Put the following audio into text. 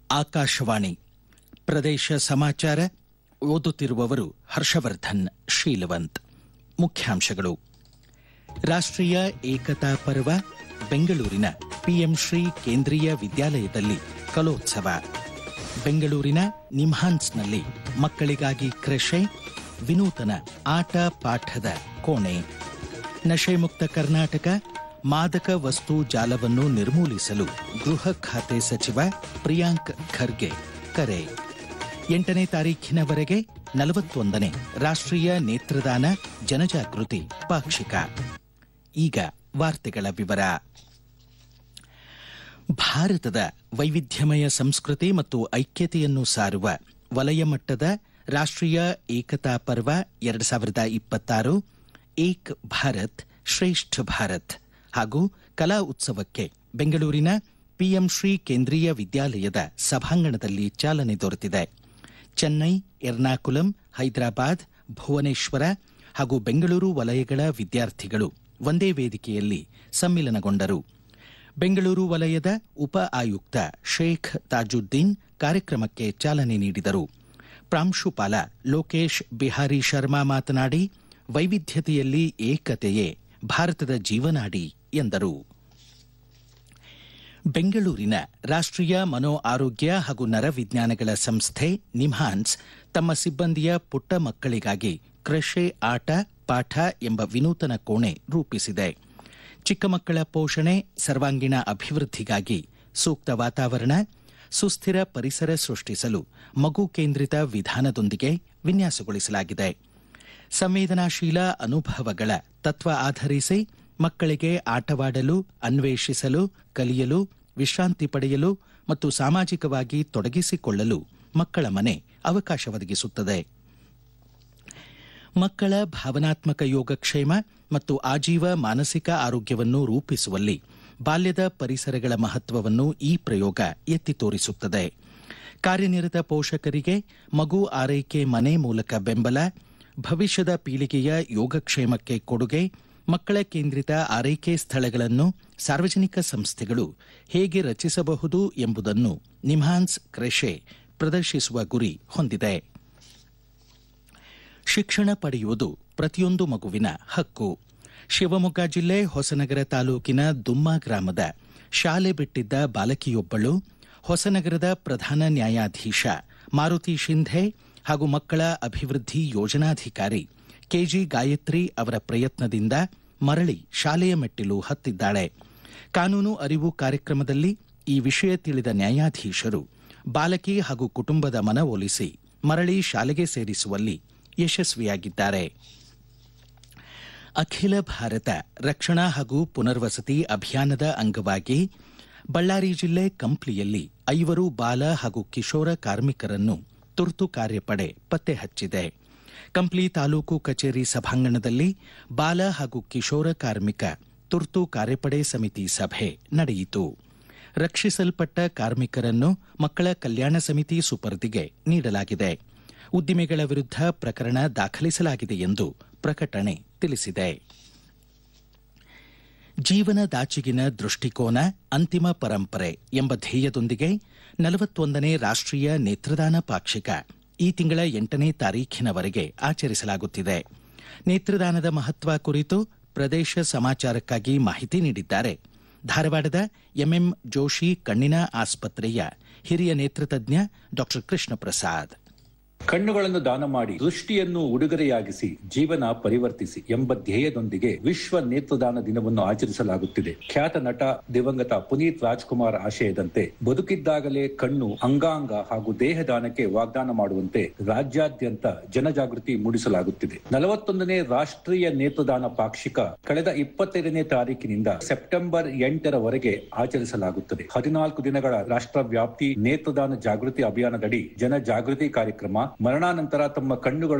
ಆಕಾಶವಾಣಿ ಪ್ರದೇಶ ಸಮಾಚಾರ ಓದುತ್ತಿರುವವರು ಹರ್ಷವರ್ಧನ್ ಶೀಲವಂತ್. ಮುಖ್ಯಾಂಶಗಳು. ರಾಷ್ಟ್ರೀಯ ಏಕತಾ ಪರ್ವ, ಬೆಂಗಳೂರಿನ ಪಿಎಂ ಶ್ರೀ ಕೇಂದ್ರೀಯ ವಿದ್ಯಾಲಯದಲ್ಲಿ ಕಲೋತ್ಸವ. ಬೆಂಗಳೂರಿನ ನಿಮ್ಹಾನ್ಸ್ನಲ್ಲಿ ಮಕ್ಕಳಿಗಾಗಿ ಕ್ರೆಶೆ, ವಿನೂತನ ಆಟ ಪಾಠದ ಕೋಣೆ. ನಶೆಮುಕ್ತ ಕರ್ನಾಟಕ, ಮಾದಕ ವಸ್ತು ಜಾಲವನ್ನು ನಿರ್ಮೂಲಿಸಲು ಗೃಹ ಖಾತೆ ಸಚಿವ ಪ್ರಿಯಾಂಕ್ ಖರ್ಗೆ ಕರೆ. 8ನೇ ತಾರೀಖಿನವರೆಗೆ 41ನೇ ರಾಷ್ಟ್ರೀಯ ನೇತ್ರದಾನ ಜನಜಾಗೃತಿ ಪಾಕ್ಷಿಕ. ಈಗ ವಾರ್ತೆಗಳ ವಿವರ. ಭಾರತದ ವೈವಿಧ್ಯಮಯ ಸಂಸ್ಕೃತಿ ಮತ್ತು ಐಕ್ಯತೆಯನ್ನು ಸಾರುವ ವಲಯ ಮಟ್ಟದ ರಾಷ್ಟ್ರೀಯ ಏಕತಾ ಪರ್ವ 2026 ಏಕ್ ಭಾರತ್ ಶ್ರೇಷ್ಠ ಭಾರತ್ ಹಾಗೂ ಕಲಾ ಉತ್ಸವಕ್ಕೆ ಬೆಂಗಳೂರಿನ ಪಿಎಂ ಶ್ರೀ ಕೇಂದ್ರೀಯ ವಿದ್ಯಾಲಯದ ಸಭಾಂಗಣದಲ್ಲಿ ಚಾಲನೆ ದೊರೆತಿದೆ. ಚೆನ್ನೈ, ಎರ್ನಾಕುಲಂ, ಹೈದರಾಬಾದ್, ಭುವನೇಶ್ವರ ಹಾಗೂ ಬೆಂಗಳೂರು ವಲಯಗಳ ವಿದ್ಯಾರ್ಥಿಗಳು ಒಂದೇ ವೇದಿಕೆಯಲ್ಲಿ ಸಮ್ಮಿಲನಗೊಂಡರು. ಬೆಂಗಳೂರು ವಲಯದ ಉಪ ಆಯುಕ್ತ ಶೇಖ್ ತಾಜುದ್ದೀನ್ ಕಾರ್ಯಕ್ರಮಕ್ಕೆ ಚಾಲನೆ ನೀಡಿದರು. ಪ್ರಾಂಶುಪಾಲ ಲೋಕೇಶ್ ಬಿಹಾರಿ ಶರ್ಮಾ ಮಾತನಾಡಿ, ವೈವಿಧ್ಯತೆಯಲ್ಲಿ ಏಕತೆಯೇ ಭಾರತದ ಜೀವನಾಡಿ ಎಂದರು. ಬೆಂಗಳೂರಿನ ರಾಷ್ಟ್ರೀಯ ಮನೋ ಆರೋಗ್ಯ ಹಾಗೂ ನರವಿಜ್ಞಾನಗಳ ಸಂಸ್ಥೆ ನಿಮ್ಹಾನ್ಸ್ ತಮ್ಮ ಸಿಬ್ಬಂದಿಯ ಪುಟ್ಟ ಮಕ್ಕಳಿಗಾಗಿ ಕ್ರೆಶೆ ಆಟ ಪಾಠ ಎಂಬ ವಿನೂತನ ಕೋಣೆ ರೂಪಿಸಿದೆ. ಚಿಕ್ಕ ಮಕ್ಕಳ ಪೋಷಣೆ, ಸರ್ವಾಂಗೀಣ ಅಭಿವೃದ್ಧಿಗಾಗಿ ಸೂಕ್ತ ವಾತಾವರಣ, ಸುಸ್ಥಿರ ಪರಿಸರ ಸೃಷ್ಟಿಸಲು ಮಗು ಕೇಂದ್ರಿತ ವಿಧಾನದೊಂದಿಗೆ ವಿನ್ಯಾಸಗೊಳಿಸಲಾಗಿದೆ. ಸಂವೇದನಾಶೀಲ ಅನುಭವಗಳ ತತ್ವ ಆಧರಿಸಿ ಮಕ್ಕಳಿಗೆ ಆಟವಾಡಲು, ಅನ್ವೇಷಿಸಲು, ಕಲಿಯಲು, ವಿಶ್ರಾಂತಿ ಪಡೆಯಲು ಮತ್ತು ಸಾಮಾಜಿಕವಾಗಿ ತೊಡಗಿಸಿಕೊಳ್ಳಲು ಮಕ್ಕಳ ಮನೆ ಅವಕಾಶ ಒದಗಿಸುತ್ತದೆ. ಮಕ್ಕಳ ಭಾವನಾತ್ಮಕ ಯೋಗಕ್ಷೇಮ ಮತ್ತು ಆಜೀವ ಮಾನಸಿಕ ಆರೋಗ್ಯವನ್ನು ರೂಪಿಸುವಲ್ಲಿ ಬಾಲ್ಯದ ಪರಿಸರಗಳ ಮಹತ್ವವನ್ನು ಈ ಪ್ರಯೋಗ ಎತ್ತಿ ತೋರಿಸುತ್ತದೆ. ಕಾರ್ಯನಿರತ ಪೋಷಕರಿಗೆ ಮಗು ಆರೈಕೆ ಮನೆ ಮೂಲಕ ಬೆಂಬಲ, ಭವಿಷ್ಯದ ಪೀಳಿಗೆಯ ಯೋಗಕ್ಷೇಮಕ್ಕೆ ಕೊಡುಗೆ, ಮಕ್ಕಳ ಕೇಂದ್ರಿತ ಆರೈಕೆ ಸ್ಥಳಗಳನ್ನು ಸಾರ್ವಜನಿಕ ಸಂಸ್ಥೆಗಳು ಹೇಗೆ ರಚಿಸಬಹುದು ಎಂಬುದನ್ನು ನಿಮ್ಹಾನ್ಸ್ ಕ್ರೆಶೆ ಪ್ರದರ್ಶಿಸುವ ಗುರಿ ಹೊಂದಿದೆ. ಶಿಕ್ಷಣ ಪಡೆಯುವುದು ಪ್ರತಿಯೊಂದು ಮಗುವಿನ ಹಕ್ಕು. ಶಿವಮೊಗ್ಗ ಜಿಲ್ಲೆ ಹೊಸನಗರ ತಾಲೂಕಿನ ದುಮ್ಮ ಗ್ರಾಮದ ಶಾಲೆ ಬಿಟ್ಟಿದ್ದ ಬಾಲಕಿಯೊಬ್ಬಳು ಹೊಸನಗರದ ಪ್ರಧಾನ ನ್ಯಾಯಾಧೀಶ ಮಾರುತಿ ಶಿಂಧೆ ಹಾಗೂ ಮಕ್ಕಳ ಅಭಿವೃದ್ಧಿ ಯೋಜನಾಧಿಕಾರಿ ಕೆಜಿ ಗಾಯತ್ರಿ ಅವರ ಪ್ರಯತ್ನದಿಂದ ಮರಳಿ ಶಾಲೆಯ ಮೆಟ್ಟಿಲು ಹತ್ತಿದ್ದಾಳೆ. ಕಾನೂನು ಅರಿವು ಕಾರ್ಯಕ್ರಮದಲ್ಲಿ ಈ ವಿಷಯ ತಿಳಿದ ನ್ಯಾಯಾಧೀಶರು ಬಾಲಕಿ ಹಾಗೂ ಕುಟುಂಬದ ಮನವೊಲಿಸಿ ಮರಳಿ ಶಾಲೆಗೆ ಸೇರಿಸುವಲ್ಲಿ ಯಶಸ್ವಿಯಾಗಿದ್ದಾರೆ. ಅಖಿಲ ಭಾರತ ರಕ್ಷಣಾ ಹಾಗೂ ಪುನರ್ವಸತಿ ಅಭಿಯಾನದ ಅಂಗವಾಗಿ ಬಳ್ಳಾರಿ ಜಿಲ್ಲೆ ಕಂಪ್ಲಿಯಲ್ಲಿ 5 ಬಾಲ ಹಾಗೂ ಕಿಶೋರ ಕಾರ್ಮಿಕರನ್ನು ತುರ್ತು ಕಾರ್ಯಪಡೆ ಪತ್ತೆ ಹಚ್ಚಿದೆ. ಕಂಪ್ಲಿ ತಾಲೂಕು ಕಚೇರಿ ಸಭಾಂಗಣದಲ್ಲಿ ಬಾಲ ಹಾಗೂ ಕಿಶೋರ ಕಾರ್ಮಿಕ ತುರ್ತು ಕಾರ್ಯಪಡೆ ಸಮಿತಿ ಸಭೆ ನಡೆಯಿತು. ರಕ್ಷಿಸಲ್ಪಟ್ಟ ಕಾರ್ಮಿಕರನ್ನು ಮಕ್ಕಳ ಕಲ್ಯಾಣ ಸಮಿತಿ ಸುಪರ್ದಿಗೆ ನೀಡಲಾಗಿದೆ. ಉದ್ದಿಮೆಗಳ ವಿರುದ್ಧ ಪ್ರಕರಣ ದಾಖಲಿಸಲಾಗಿದೆ ಎಂದು ಪ್ರಕಟಣೆ ತಿಳಿಸಿದೆ. ಜೀವನದಾಚೆಗಿನ ದೃಷ್ಟಿಕೋನ ಅಂತಿಮ ಪರಂಪರೆ ಎಂಬ ಧ್ಯೇಯದೊಂದಿಗೆ 41ನೇ ರಾಷ್ಟ್ರೀಯ ನೇತ್ರದಾನ ಪಾಕ್ಷಿಕ ಈ ತಿಂಗಳ 8ನೇ ತಾರೀಖಿನವರೆಗೆ ಆಚರಿಸಲಾಗುತ್ತಿದೆ. ನೇತ್ರದಾನದ ಮಹತ್ವ ಕುರಿತು ಪ್ರದೇಶ ಸಮಾಚಾರಕ್ಕಾಗಿ ಮಾಹಿತಿ ನೀಡಿದ್ದಾರೆ ಧಾರವಾಡದ ಎಂಎಂ ಜೋಶಿ ಕಣ್ಣಿನ ಆಸ್ಪತ್ರೆಯ ಹಿರಿಯ ನೇತ್ರತಜ್ಞ ಡಾ ಕೃಷ್ಣ ಪ್ರಸಾದ್. ಕಣ್ಣುಗಳನ್ನು ದಾನ ಮಾಡಿ ದೃಷ್ಟಿಯನ್ನು ಉಡುಗೊರೆಯಾಗಿಸಿ ಜೀವನ ಪರಿವರ್ತಿಸಿ ಎಂಬ ಧ್ಯೇಯದೊಂದಿಗೆ ವಿಶ್ವ ನೇತ್ರದಾನ ದಿನವನ್ನು ಆಚರಿಸಲಾಗುತ್ತಿದೆ. ಖ್ಯಾತ ನಟ ದಿವಂಗತ ಪುನೀತ್ ರಾಜ್ಕುಮಾರ್ ಆಶಯದಂತೆ ಬದುಕಿದ್ದಾಗಲೇ ಕಣ್ಣು, ಅಂಗಾಂಗ ಹಾಗೂ ದೇಹದಾನಕ್ಕೆ ವಾಗ್ದಾನ ಮಾಡುವಂತೆ ರಾಜ್ಯಾದ್ಯಂತ ಜನಜಾಗೃತಿ ಮೂಡಿಸಲಾಗುತ್ತಿದೆ. 41ನೇ ರಾಷ್ಟ್ರೀಯ ನೇತ್ರದಾನ ಪಾಕ್ಷಿಕ ಕಳೆದ 25ನೇ ತಾರೀಕಿನಿಂದ ಸೆಪ್ಟೆಂಬರ್ 8ರವರೆಗೆ ಆಚರಿಸಲಾಗುತ್ತದೆ. 14 ದಿನಗಳ ರಾಷ್ಟ್ರವ್ಯಾಪ್ತಿ ನೇತ್ರದಾನ ಜಾಗೃತಿ ಅಭಿಯಾನದಡಿ ಜನಜಾಗೃತಿ ಕಾರ್ಯಕ್ರಮ, ಮರಣಾನಂತರ ತಮ್ಮ ಕಣ್ಣುಗಳ